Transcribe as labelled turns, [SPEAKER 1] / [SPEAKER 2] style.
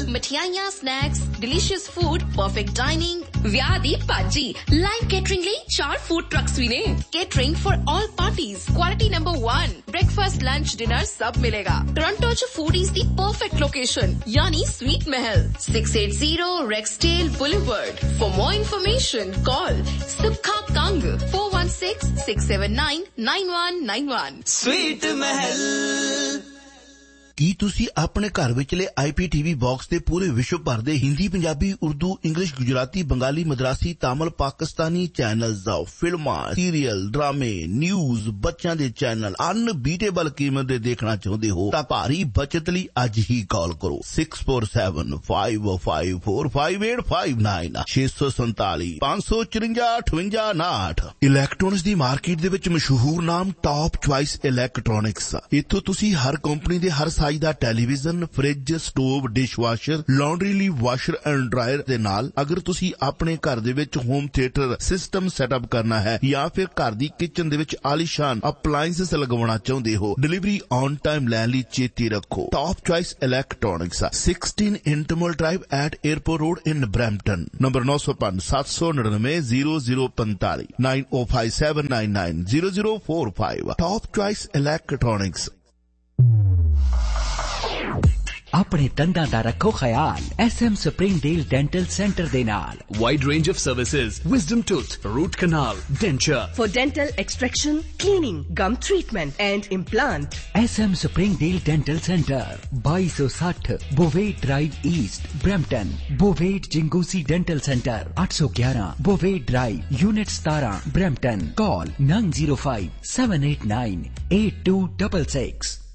[SPEAKER 1] ਮਠਿਆਈਆਂ, snacks, delicious food, perfect dining, ਵਿਆਹ ਦੀ ਭਾਜੀ, live catering ਲਈ 4 food trucks ਵੀ ਨੇ. Catering for all parties, quality number 1, breakfast, lunch, dinner ਸਭ ਮਿਲੇਗਾ. ਟੋਰਾਂਟੋ ਚ foodies ਦੀ perfect location, ਯਾਨੀ Sweet Mahal, 680 Rexdale Boulevard. For more information, call Sukha Kang, 416-679-9191.
[SPEAKER 2] Sweet Mahal.
[SPEAKER 3] ਕੀ ਤੁਸੀਂ ਆਪਣੇ ਘਰ ਵਿਚਲੇ IPTV ਬਾਕਸ ਦੇ ਪੂਰੇ ਵਿਸ਼ਵ ਭਰ ਦੇ ਹਿੰਦੀ, ਪੰਜਾਬੀ, ਉਰਦੂ, ਇੰਗਲਿਸ਼, ਗੁਜਰਾਤੀ, ਬੰਗਾਲੀ, ਮਦਰਾਸੀ, ਤਾਮਿਲ, ਪਾਕਿਸਤਾਨੀ ਚੈਨਲਸ, ਫਿਲਮਾਂ, ਸੀਰੀਅਲ, ਡਰਾਮੇ, ਨਿਊਜ਼, ਬੱਚਿਆਂ ਦੇ ਚੈਨਲ ਅਨਬੀਟੇਬਲ ਕੀਮਤ ਦੇ ਦੇਖਣਾ ਚਾਹੁੰਦੇ ਹੋ ਤਾਂ ਭਾਰੀ ਬਚਤ ਲਈ ਅੱਜ ਹੀ ਕਾਲ ਕਰੋ 6475545859 647 554 5859. ਇਲੈਕਟ੍ਰੋਨਿਕਸ ਦੀ ਮਾਰਕੀਟ ਦੇ ਵਿੱਚ ਮਸ਼ਹੂਰ ਨਾਮ ਟਾਪ ਚੁਆਇਸ ਇਲੈਕਟ੍ਰੋਨਿਕਸ. ਇੱਥੋਂ ਤੁਸੀਂ ਹਰ ਕੰਪਨੀ ਦੇ ਹਰ ਸਾਈਜ਼ ਦਾ television, fridge, stove, dishwasher, laundry ਲਈ ਵਾਸ਼ਰ ਐਂਡ ਡਰਾਇਰ ਦੇ ਨਾਲ ਅਗਰ ਤੁਸੀਂ ਆਪਣੇ ਘਰ ਦੇ ਵਿੱਚ ਹੋਮ ਥੀਏਟਰ ਸਿਸਟਮ ਸੈਟਅਪ ਕਰਨਾ ਹੈ ਜਾਂ ਫਿਰ ਘਰ ਦੀ ਕਿਚਨ ਦੇ ਵਿੱਚ ਆਲੀਸ਼ਾਨ ਅਪਲਾਇੰਸਸ ਲਗਵਾਉਣਾ ਚਾਹੁੰਦੇ ਹੋ, ਡਿਲੀਵਰੀ ਔਨ ਟਾਈਮ ਲੈਣ ਲਈ ਚੇਤੇ ਰੱਖੋ top choice electronics, 16 ਇੰਟਰਮਲ drive at airport road in Brampton. Number 905-799-0045 9057990045. Top choice electronics.
[SPEAKER 4] ਆਪਣੇ ਦੰਦਾਂ ਦਾ ਰੱਖੋ ਖਿਆਲ SM ਸਪ੍ਰਿੰਗਡੇਲ ਡੈਂਟਲ ਸੈਂਟਰ ਦੇ ਨਾਲ.
[SPEAKER 5] Wide range of services, wisdom tooth, root canal, denture.
[SPEAKER 6] For dental extraction, cleaning, gum treatment and implant.
[SPEAKER 4] SM Springdale dental centre 2260 ਬੋਵੇਟ drive East Brampton. ਬੋਵੇਟ ਜਿੰਗੂਸੀ dental centre 811 ਬੋਵੇਟ drive unit 17 Brampton. Call 905-789-8266.